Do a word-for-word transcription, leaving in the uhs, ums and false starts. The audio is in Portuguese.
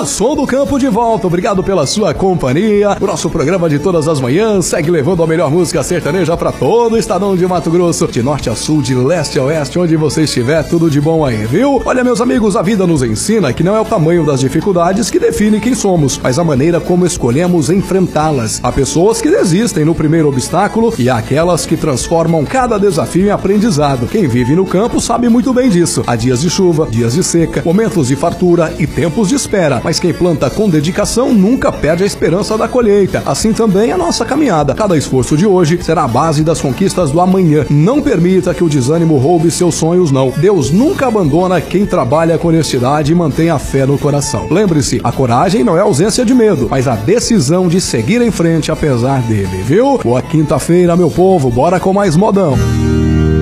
Programa Som do Campo de volta. Obrigado pela sua companhia. O nosso programa de todas as manhãs segue levando a melhor música sertaneja para todo o estadão de Mato Grosso, de norte a sul, de leste a oeste, onde você estiver, tudo de bom aí, viu? Olha, meus amigos, a vida nos ensina que não é o tamanho das dificuldades que define quem somos, mas a maneira como escolhemos enfrentá-las. Há pessoas que desistem no primeiro obstáculo e há aquelas que transformam cada desafio em aprendizado. Quem vive no campo sabe muito bem disso. Há dias de chuva, dias de seca, momentos de fartura e tempos de espera, mas quem planta com dedicação nunca perde a esperança da colheita. Assim também a nossa caminhada. Cada esforço de hoje será a base das conquistas do amanhã. Não permita que o desânimo roube seus sonhos, não. Deus nunca abandona quem trabalha com honestidade e mantém a fé no coração. Lembre-se, a coragem não é ausência de medo, mas a decisão de seguir em frente apesar dele, viu? Boa quinta-feira, meu povo, bora com mais modão.